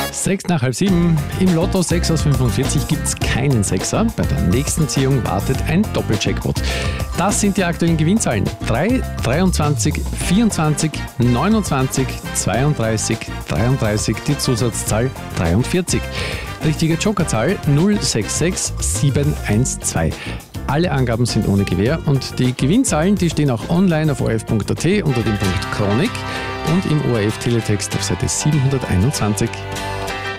6 nach halb 7. Im Lotto 6 aus 45 gibt es keinen Sechser. Bei der nächsten Ziehung wartet ein Doppeljackpot. Das sind die aktuellen Gewinnzahlen. 3, 23, 24, 29, 32, 33, die Zusatzzahl 43. Richtige Jokerzahl 066712. Alle Angaben sind ohne Gewähr und die Gewinnzahlen, die stehen auch online auf orf.at unter dem Punkt Chronik und im ORF-Teletext auf Seite 721.